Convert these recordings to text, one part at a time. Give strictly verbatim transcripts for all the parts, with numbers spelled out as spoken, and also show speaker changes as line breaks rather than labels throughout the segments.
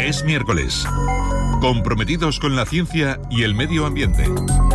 Es miércoles. Comprometidos con la ciencia y el medio ambiente.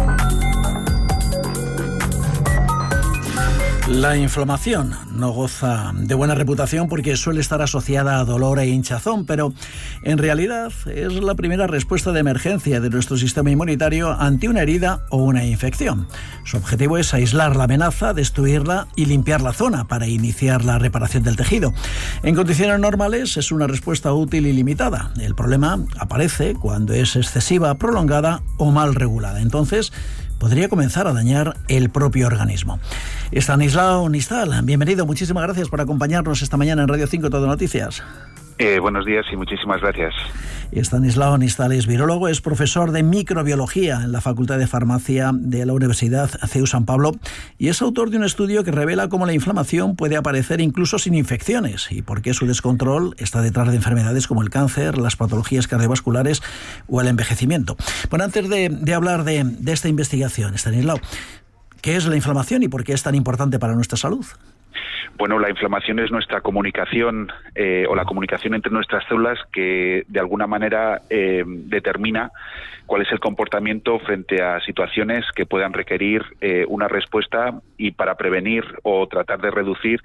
La inflamación no goza de buena reputación porque suele estar asociada a dolor e hinchazón, pero en realidad es la primera respuesta de emergencia de nuestro sistema inmunitario ante una herida o una infección. Su objetivo es aislar la amenaza, destruirla y limpiar la zona para iniciar la reparación del tejido. En condiciones normales es una respuesta útil y limitada. El problema aparece cuando es excesiva, prolongada o mal regulada. Entonces, podría comenzar a dañar el propio organismo. Estanislao Nistal, bienvenido. Muchísimas gracias por acompañarnos esta mañana en Radio cinco Todo Noticias.
Eh, buenos días y muchísimas gracias.
Estanislao Nistal es virólogo, es profesor de microbiología en la Facultad de Farmacia de la Universidad C E U San Pablo y es autor de un estudio que revela cómo la inflamación puede aparecer incluso sin infecciones y por qué su descontrol está detrás de enfermedades como el cáncer, las patologías cardiovasculares o el envejecimiento. Bueno, antes de, de hablar de, de esta investigación, Estanislao, ¿qué es la inflamación y por qué es tan importante para nuestra salud?
Bueno, la inflamación es nuestra comunicación eh, o la comunicación entre nuestras células que de alguna manera eh, determina cuál es el comportamiento frente a situaciones que puedan requerir eh, una respuesta y para prevenir o tratar de reducir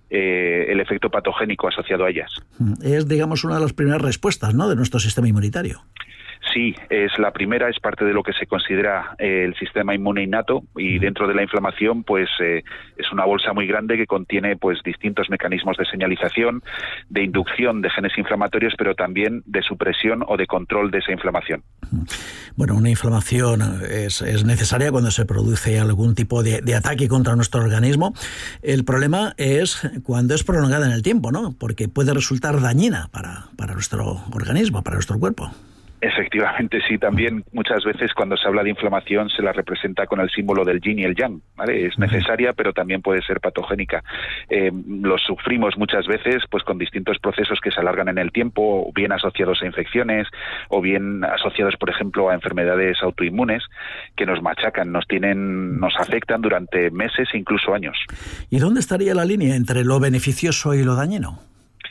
eh, el efecto patogénico asociado a ellas.
Es, digamos, una de las primeras respuestas, ¿no?, de nuestro sistema inmunitario.
Sí, es la primera, es parte de lo que se considera eh, el sistema inmune innato y dentro de la inflamación pues eh, es una bolsa muy grande que contiene pues distintos mecanismos de señalización, de inducción de genes inflamatorios, pero también de supresión o de control de esa inflamación.
Bueno, una inflamación es, es necesaria cuando se produce algún tipo de, de ataque contra nuestro organismo. El problema es cuando es prolongada en el tiempo, ¿no?, porque puede resultar dañina para, para nuestro organismo, para nuestro cuerpo.
Efectivamente, sí. También muchas veces cuando se habla de inflamación se la representa con el símbolo del yin y el yang, ¿vale? Es necesaria, pero también puede ser patogénica. Eh, lo sufrimos muchas veces pues con distintos procesos que se alargan en el tiempo, o bien asociados a infecciones, o bien asociados, por ejemplo, a enfermedades autoinmunes que nos machacan, nos tienen, nos afectan durante meses e incluso años.
¿Y dónde estaría la línea entre lo beneficioso y lo dañino?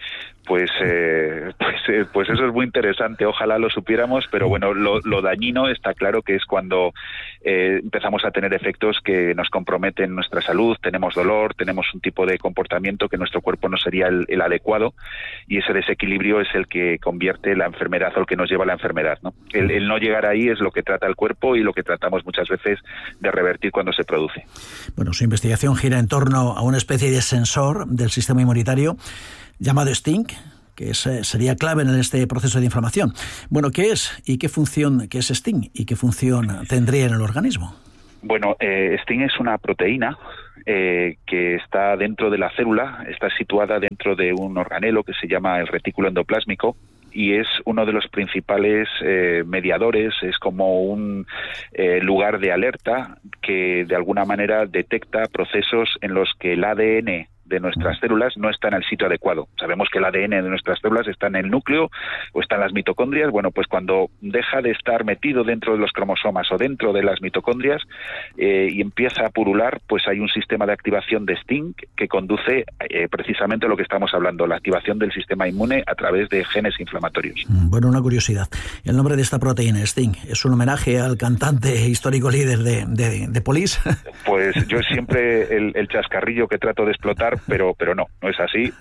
Pues, eh, pues, eh, pues eso es muy interesante, ojalá lo supiéramos, pero bueno, lo, lo dañino está claro que es cuando eh, empezamos a tener efectos que nos comprometen nuestra salud, tenemos dolor, tenemos un tipo de comportamiento que nuestro cuerpo no sería el, el adecuado y ese desequilibrio es el que convierte la enfermedad o el que nos lleva a la enfermedad, ¿no? El, el no llegar ahí es lo que trata el cuerpo y lo que tratamos muchas veces de revertir cuando se produce.
Bueno, su investigación gira en torno a una especie de sensor del sistema inmunitario llamado STING, que es, sería clave en este proceso de inflamación. Bueno, ¿qué es y qué función, qué es STING y qué función tendría en el organismo?
Bueno, eh, STING es una proteína eh, que está dentro de la célula, está situada dentro de un organelo que se llama el retículo endoplásmico y es uno de los principales eh, mediadores, es como un eh, lugar de alerta que de alguna manera detecta procesos en los que el A D N de nuestras células no está en el sitio adecuado. Sabemos que el A D N de nuestras células está en el núcleo o está en las mitocondrias. Bueno, pues cuando deja de estar metido dentro de los cromosomas o dentro de las mitocondrias eh, y empieza a purular, pues hay un sistema de activación de STING que conduce eh, precisamente a lo que estamos hablando, la activación del sistema inmune a través de genes inflamatorios.
Bueno, una curiosidad. El nombre de esta proteína, STING, ¿es un homenaje al cantante histórico líder de, de, de Police?
Pues yo siempre el, el chascarrillo que trato de explotar, pero pero no, no es así.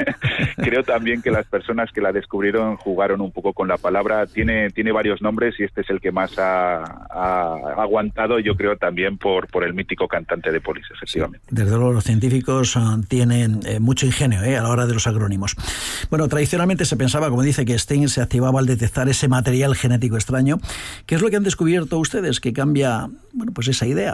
Creo también que las personas que la descubrieron jugaron un poco con la palabra. Tiene tiene varios nombres y este es el que más ha, ha aguantado, yo creo, también por por el mítico cantante de Police, efectivamente.
Sí, desde luego los científicos uh, tienen eh, mucho ingenio eh, a la hora de los agrónimos. Bueno, tradicionalmente se pensaba, como dice, que STING se activaba al detectar ese material genético extraño. ¿Qué es lo que han descubierto ustedes que cambia, bueno, pues esa idea?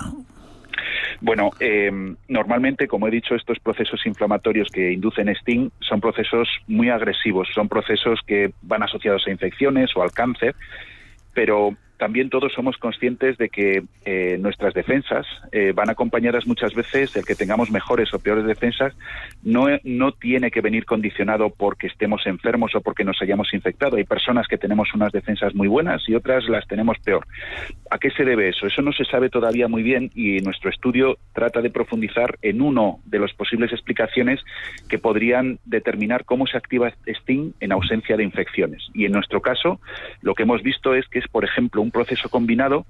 Bueno, eh, normalmente, como he dicho, estos procesos inflamatorios que inducen STING son procesos muy agresivos, son procesos que van asociados a infecciones o al cáncer, pero también todos somos conscientes de que eh, nuestras defensas eh, van acompañadas muchas veces, el que tengamos mejores o peores defensas, no, no tiene que venir condicionado porque estemos enfermos o porque nos hayamos infectado. Hay personas que tenemos unas defensas muy buenas y otras las tenemos peor. ¿A qué se debe eso? Eso no se sabe todavía muy bien y nuestro estudio trata de profundizar en uno de las posibles explicaciones que podrían determinar cómo se activa Sting en ausencia de infecciones. Y en nuestro caso, lo que hemos visto es que es, por ejemplo, un proceso combinado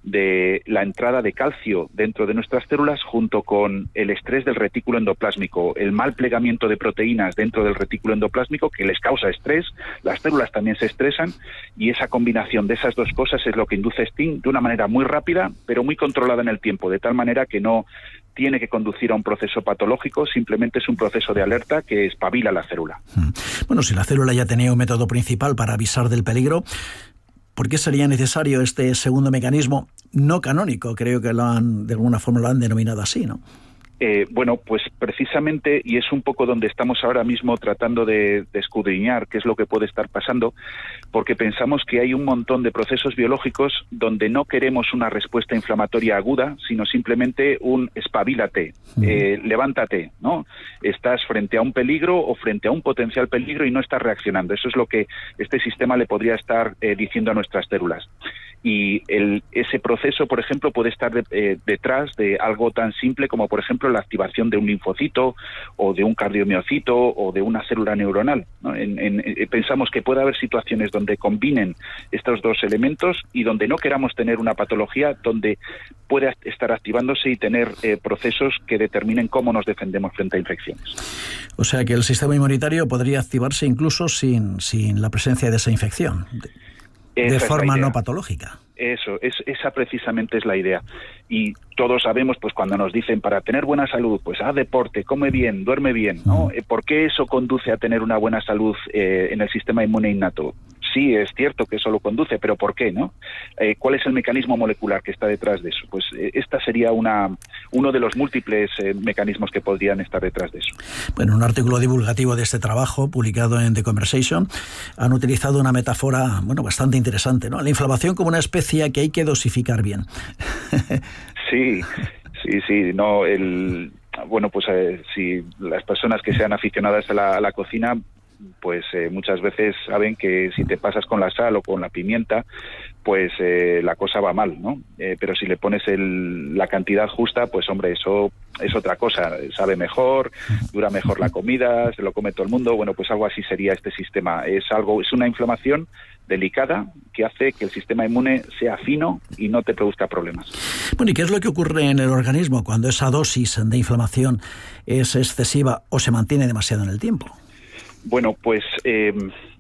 de la entrada de calcio dentro de nuestras células junto con el estrés del retículo endoplásmico, el mal plegamiento de proteínas dentro del retículo endoplásmico que les causa estrés, las células también se estresan y esa combinación de esas dos cosas es lo que induce Sting de una manera muy rápida pero muy controlada en el tiempo, de tal manera que no tiene que conducir a un proceso patológico, simplemente es un proceso de alerta que espabila la célula.
Bueno, si la célula ya tenía un método principal para avisar del peligro, ¿por qué sería necesario este segundo mecanismo no canónico? Creo que lo han, de alguna forma lo han denominado así, ¿no?
Eh, bueno, pues precisamente, y es un poco donde estamos ahora mismo tratando de, de escudriñar qué es lo que puede estar pasando, porque pensamos que hay un montón de procesos biológicos donde no queremos una respuesta inflamatoria aguda, sino simplemente un espabilate, eh, levántate, ¿no? Estás frente a un peligro o frente a un potencial peligro y no estás reaccionando. Eso es lo que este sistema le podría estar eh, diciendo a nuestras células. Y el, ese proceso, por ejemplo, puede estar de, eh, detrás de algo tan simple como, por ejemplo, la activación de un linfocito o de un cardiomiocito o de una célula neuronal, ¿no? En, en, en, pensamos que puede haber situaciones donde combinen estos dos elementos y donde no queramos tener una patología donde pueda estar activándose y tener eh, procesos que determinen cómo nos defendemos frente a infecciones.
O sea que el sistema inmunitario podría activarse incluso sin, sin la presencia de esa infección. De
Esa
forma no patológica.
Eso, es, esa precisamente es la idea. Y todos sabemos, pues cuando nos dicen para tener buena salud, pues haz deporte, come bien, duerme bien, ¿no? Mm. ¿Por qué eso conduce a tener una buena salud eh, en el sistema inmune innato? Sí, es cierto que eso lo conduce, pero ¿por qué, no? Eh, ¿Cuál es el mecanismo molecular que está detrás de eso? Pues eh, esta sería una uno de los múltiples eh, mecanismos que podrían estar detrás de eso.
Bueno, un artículo divulgativo de este trabajo, publicado en The Conversation, han utilizado una metáfora, bueno, bastante interesante, ¿no? La inflamación como una especie que hay que dosificar bien.
Sí, sí, sí, no, el... Bueno, pues eh, si las personas que sean aficionadas a la, a la cocina, pues eh, muchas veces saben que si te pasas con la sal o con la pimienta, pues eh, la cosa va mal, ¿no? Eh, pero si le pones el, la cantidad justa, pues hombre, eso es otra cosa, sabe mejor, dura mejor la comida, se lo come todo el mundo, bueno, pues algo así sería este sistema. Es algo, es una inflamación delicada que hace que el sistema inmune sea fino y no te produzca problemas.
Bueno, ¿y qué es lo que ocurre en el organismo cuando esa dosis de inflamación es excesiva o se mantiene demasiado en el tiempo?
Bueno, pues eh,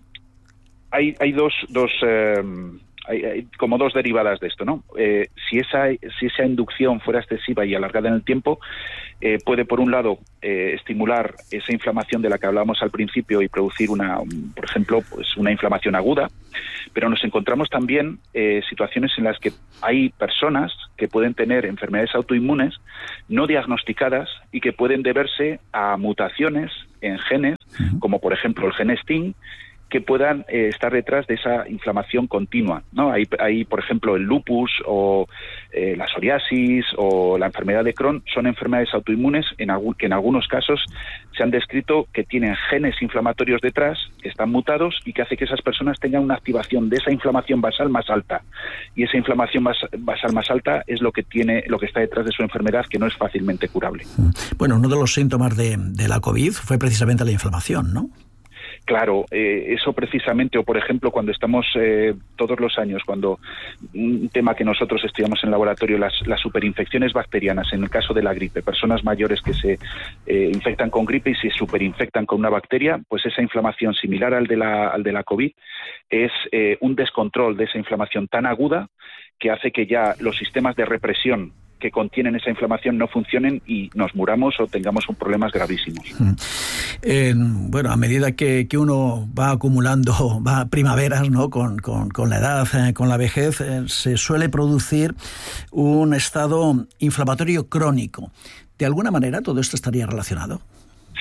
hay, hay dos, dos eh, hay, hay como dos derivadas de esto, ¿no? Eh, si esa si esa inducción fuera excesiva y alargada en el tiempo, eh, puede por un lado eh, estimular esa inflamación de la que hablábamos al principio y producir una, un, por ejemplo, pues una inflamación aguda. Pero nos encontramos también eh, situaciones en las que hay personas que pueden tener enfermedades autoinmunes no diagnosticadas y que pueden deberse a mutaciones en genes, como por ejemplo el gen Sting, que puedan eh, estar detrás de esa inflamación continua, ¿no? Hay, hay por ejemplo, el lupus o eh, la psoriasis o la enfermedad de Crohn, son enfermedades autoinmunes en algún, que en algunos casos se han descrito que tienen genes inflamatorios detrás, que están mutados y que hace que esas personas tengan una activación de esa inflamación basal más alta. Y esa inflamación bas, basal más alta es lo que tiene, lo que está detrás de su enfermedad, que no es fácilmente curable.
Bueno, uno de los síntomas de, de la COVID fue precisamente la inflamación, ¿no?
Claro, eh, eso precisamente, o por ejemplo cuando estamos eh, todos los años, cuando un tema que nosotros estudiamos en laboratorio, las, las superinfecciones bacterianas, en el caso de la gripe, personas mayores que se eh, infectan con gripe y se superinfectan con una bacteria, pues esa inflamación similar al de la, al de la COVID es eh, un descontrol de esa inflamación tan aguda que hace que ya los sistemas de represión que contienen esa inflamación no funcionen y nos muramos o tengamos un problemas gravísimos.
Eh, bueno, a medida que, que uno va acumulando va primaveras, ¿no? con, con, con la edad, eh, con la vejez, eh, se suele producir un estado inflamatorio crónico. ¿De alguna manera todo esto estaría relacionado?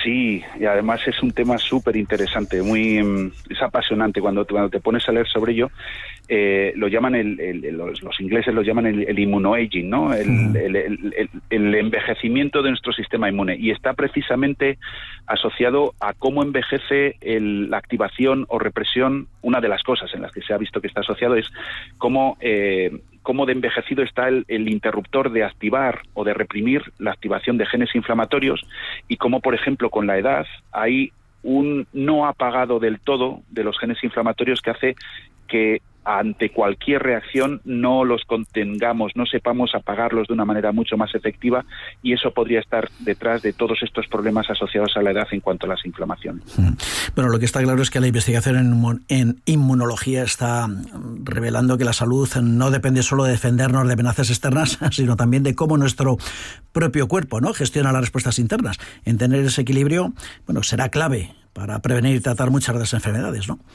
Sí, y además es un tema súper interesante, muy es apasionante cuando, cuando te pones a leer sobre ello. Eh, lo llaman el, el, los, los ingleses lo llaman el, el immunoaging, ¿no? El, mm. el, el, el, el envejecimiento de nuestro sistema inmune, y está precisamente asociado a cómo envejece el, la activación o represión. Una de las cosas en las que se ha visto que está asociado es cómo eh, cómo de envejecido está el, el interruptor de activar o de reprimir la activación de genes inflamatorios, y cómo, por ejemplo, con la edad hay un no apagado del todo de los genes inflamatorios que hace que ante cualquier reacción no los contengamos, no sepamos apagarlos de una manera mucho más efectiva, y eso podría estar detrás de todos estos problemas asociados a la edad en cuanto a las inflamaciones.
Bueno, lo que está claro es que la investigación en, en inmunología está revelando que la salud no depende solo de defendernos de amenazas externas, sino también de cómo nuestro propio cuerpo, ¿no?, gestiona las respuestas internas. En tener ese equilibrio, bueno, será clave para prevenir y tratar muchas de las enfermedades, ¿no?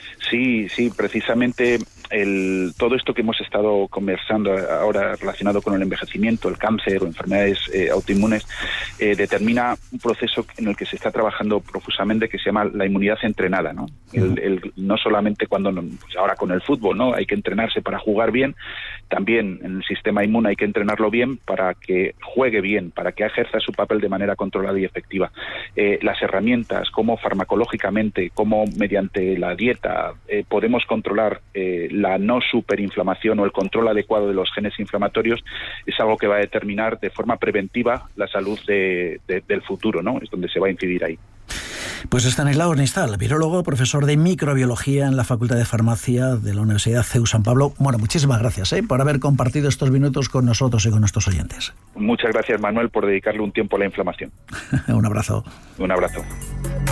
Sí, sí, precisamente el, todo esto que hemos estado conversando ahora relacionado con el envejecimiento, el cáncer o enfermedades eh, autoinmunes, eh, determina un proceso en el que se está trabajando profusamente, que se llama la inmunidad entrenada, ¿no? El, el, no solamente cuando, pues ahora con el fútbol, ¿no?, hay que entrenarse para jugar bien, también en el sistema inmune hay que entrenarlo bien para que juegue bien, para que ejerza su papel de manera controlada y efectiva. Eh, las herramientas, cómo farmacológicamente, cómo mediante la dieta, Eh, podemos controlar eh, la no superinflamación o el control adecuado de los genes inflamatorios, es algo que va a determinar de forma preventiva la salud de, de, del futuro, ¿no? Es donde se va a incidir ahí.
Pues Estanislao Ornistal, virólogo, profesor de microbiología en la Facultad de Farmacia de la Universidad C E U San Pablo. Bueno, muchísimas gracias ¿eh? por haber compartido estos minutos con nosotros y con nuestros oyentes.
Muchas gracias, Manuel, por dedicarle un tiempo a la inflamación.
Un abrazo.
Un abrazo.